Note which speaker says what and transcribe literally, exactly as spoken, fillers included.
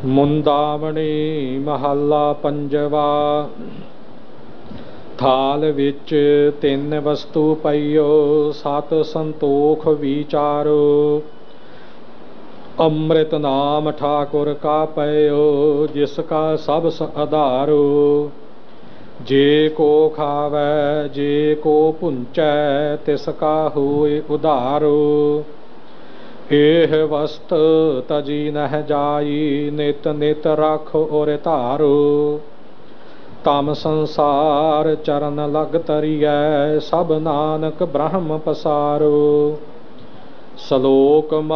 Speaker 1: ਮੁੰਦਾਵਣੀ ਮਹੱਲਾ ਪੰਜਵਾ। ਥਾਲ ਵਿੱਚ ਤਿੰਨ ਵਸਤੂ ਪਈਓ, ਸਤ ਸੰਤੋਖ ਵਿਚਾਰੋ। ਅੰਮ੍ਰਿਤ ਨਾਮ ਠਾਕੁਰ ਕਾ ਪਇਓ, ਜਿਸ ਕਾ ਸਭ ਆਧਾਰੋ। ਜੇ ਕੋ ਖਾਵੈ ਜੇ ਕੋ ਭੁੰਚੈ, ਤਿਸ ਕਾ ਹੋਇ ਉਧਾਰੋ। ਇਹ ਵਸਤ ਤਜੀ ਨਹਿ ਜਾਈ, ਨਿਤ ਨਿਤ ਰਖ ਔਰ ਧਾਰੋ। ਤਮ ਸੰਸਾਰ ਚਰਨ ਲਗ ਤਰੀਐ, ਸਭ ਨਾਨਕ ਬ੍ਰਹਮ ਪਸਾਰੋ। ਸ਼ਲੋਕ